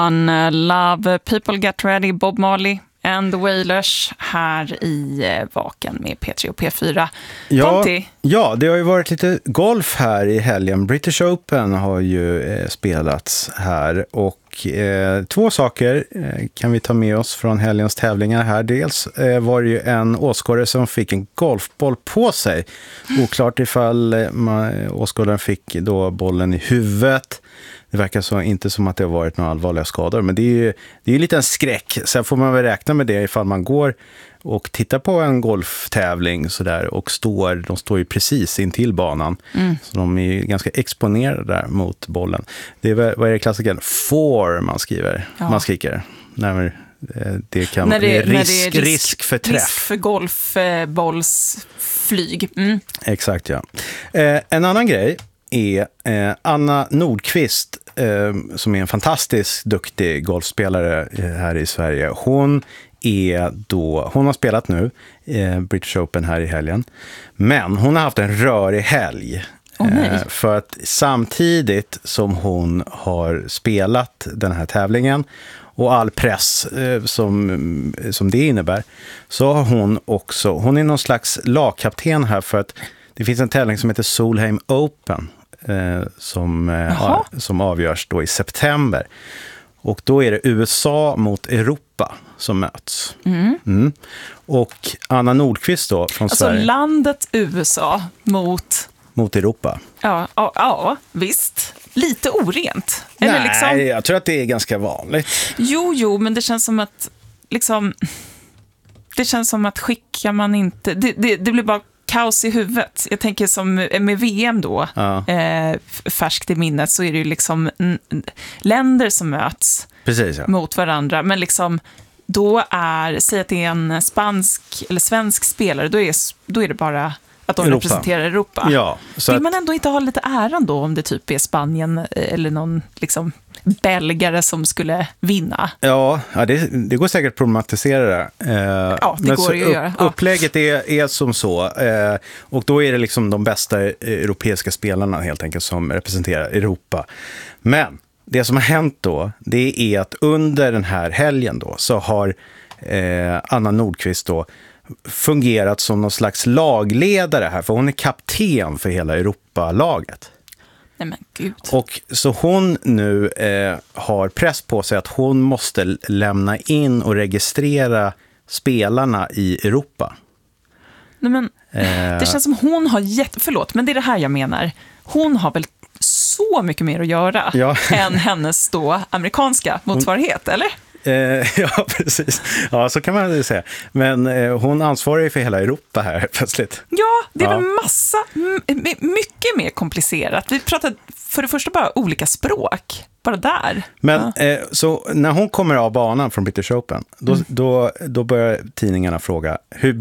Love People Get Ready, Bob Marley and the Wailers här i Vaken med P3 och P4. Ja, det har ju varit lite golf här i helgen. British Open har ju spelats här och två saker kan vi ta med oss från helgens tävlingar här. Dels var det ju en åskådare som fick en golfboll på sig. Oklart ifall åskådaren fick då bollen i huvudet. Det verkar så inte som att det har varit några allvarliga skador, men det är ju lite en skräck. Sen får man väl räkna med det ifall man går och tittar på en golftävling så där, och de står ju precis intill banan. Så de är ju ganska exponerade där mot bollen. Det är, vad är det klassiken? Man skriver. Ja. Man skriker. När det kan bli risk för träff. Risk för golfbollsflyg. Exakt, ja. En annan grej är Anna Nordqvist som är en fantastiskt duktig golfspelare här i Sverige. Hon har spelat nu British Open här i helgen, men hon har haft en rörig helg. För att samtidigt som hon har spelat den här tävlingen och all press som det innebär, så har hon är någon slags lagkapten här, för att det finns en tävling som heter Solheim Open som avgörs då i september. Och då är det USA mot Europa som möts. Och Anna Nordqvist då från Sverige. Alltså landet USA mot Europa. Ja, visst. Lite orent. Nej, jag tror att det är ganska vanligt. Jo, men det känns som att skickar man inte... Det blir bara kaos i huvudet. Jag tänker som med VM då, färskt i minnet, så är det ju liksom länder som möts. Precis, ja. Mot varandra. Men liksom, säg att det är en spansk eller svensk spelare, då är det bara att de representerar Europa. Ja, så vill man ändå inte ha lite äran då om det typ är Spanien eller någon liksom belgare som skulle vinna? Ja, det går säkert att problematisera det. Ja, det går ju att göra. Upplägget är som så. Och då är det liksom de bästa europeiska spelarna helt enkelt som representerar Europa. Men det som har hänt då, det är att under den här helgen då så har Anna Nordqvist då fungerat som någon slags lagledare här, för hon är kapten för hela Europalaget. Nej men gud. Och så hon nu har press på sig att hon måste lämna in och registrera spelarna i Europa. Nej men, det känns som hon har förlåt, men det är det här jag menar. Hon har väl så mycket mer att göra än hennes då amerikanska motsvarighet, eller? Ja, precis. Ja, så kan man säga. Men hon ansvarar ju för hela Europa här plötsligt. Ja, det är väl mycket mer komplicerat. Vi pratar för det första bara olika språk. Bara där. Men så när hon kommer av banan från British Open, då börjar tidningarna fråga, hur